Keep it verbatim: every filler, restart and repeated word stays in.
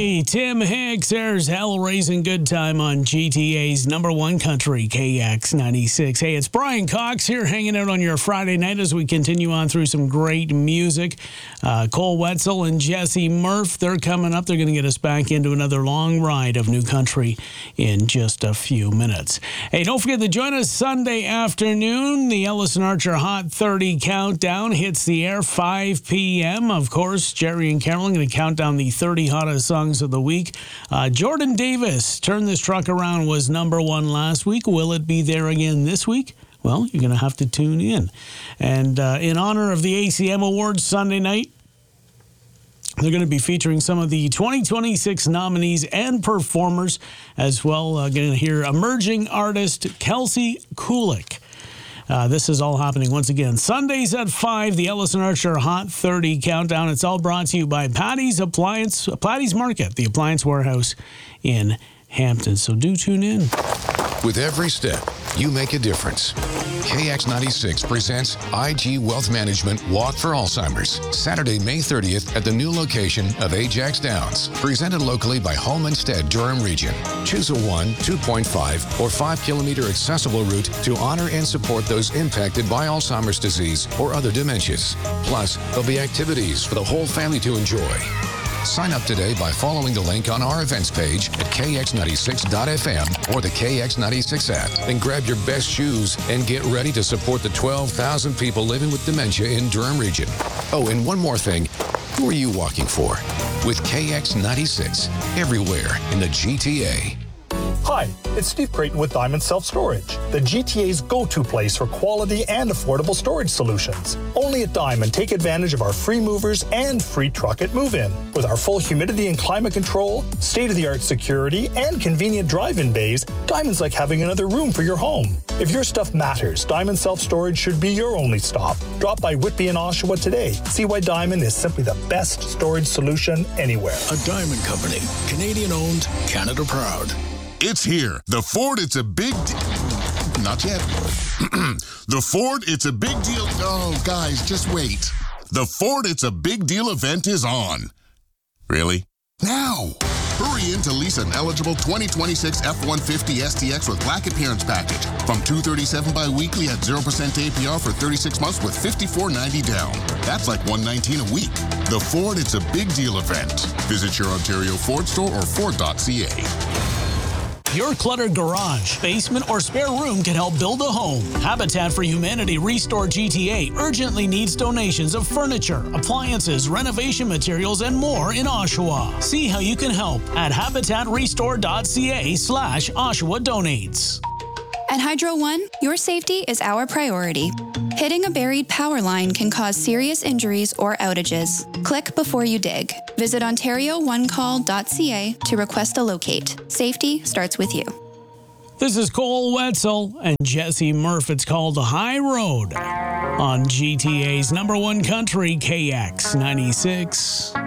Hey, Tim Hicks, there's Hell Raising Good Time on G T A's number one country, K X ninety-six. Hey, it's Brian Cox here hanging out on your Friday night as we continue on through some great music. Uh, Cole Wetzel and Jesse Murph, they're coming up. They're going to get us back into another long ride of new country in just a few minutes. Hey, don't forget to join us Sunday afternoon. The Ellison Archer Hot thirty Countdown hits the air five p.m. Of course, Jerry and Carolyn going to count down the thirty hottest songs of the week. Uh, Jordan Davis, Turn This Truck Around, was number one last week. Will it be there again this week? Well, you're going to have to tune in. And uh, in honor of the A C M Awards Sunday night, they're going to be featuring some of the twenty twenty-six nominees and performers as well. Uh, going to hear emerging artist Kelsey Kulik. Uh, this is all happening once again Sundays at five, the Ellison Archer Hot thirty Countdown. It's all brought to you by Patty's Appliance, Patty's Market, the appliance warehouse in Hampton. So do tune in. With every step, you make a difference. K X ninety-six presents I G Wealth Management Walk for Alzheimer's, Saturday, May thirtieth at the new location of Ajax Downs. Presented locally by Home Instead Durham Region. Choose a one, two point five, or five kilometer accessible route to honor and support those impacted by Alzheimer's disease or other dementias. Plus, there'll be activities for the whole family to enjoy. Sign up today by following the link on our events page at K X ninety-six dot F M or the K X ninety-six app and grab your best shoes and get ready to support the twelve thousand people living with dementia in Durham Region. Oh, and one more thing. Who are you walking for? With K X ninety-six, everywhere in the G T A. Hi, it's Steve Creighton with Diamond Self-Storage, the G T A's go-to place for quality and affordable storage solutions. Only at Diamond, take advantage of our free movers and free truck at move-in. With our full humidity and climate control, state-of-the-art security, and convenient drive-in bays, Diamond's like having another room for your home. If your stuff matters, Diamond Self-Storage should be your only stop. Drop by Whitby and Oshawa today. See why Diamond is simply the best storage solution anywhere. A Diamond Company, Canadian-owned, Canada proud. It's here. The Ford, it's a big deal. Not yet. The Ford, it's a big deal. Oh, guys, just wait. The Ford, it's a big deal event is on. Really? Now. Hurry in to lease an eligible twenty twenty-six F one fifty S T X with Black Appearance Package from two hundred thirty-seven dollars bi-weekly at zero percent A P R for thirty-six months with fifty-four ninety down. That's like one nineteen a week. The Ford, it's a big deal event. Visit your Ontario Ford store or Ford dot C A. Your cluttered garage, basement, or spare room can help build a home. Habitat for Humanity Restore G T A urgently needs donations of furniture, appliances, renovation materials, and more in Oshawa. See how you can help at habitat restore dot C A slash Oshawa donates. At Hydro One, your safety is our priority. Hitting a buried power line can cause serious injuries or outages. Click before you dig. Visit ontario one call dot C A to request a locate. Safety starts with you. This is Cole Wetzel and Jesse Murph. It's called The High Road on G T A's number one country, K X ninety-six.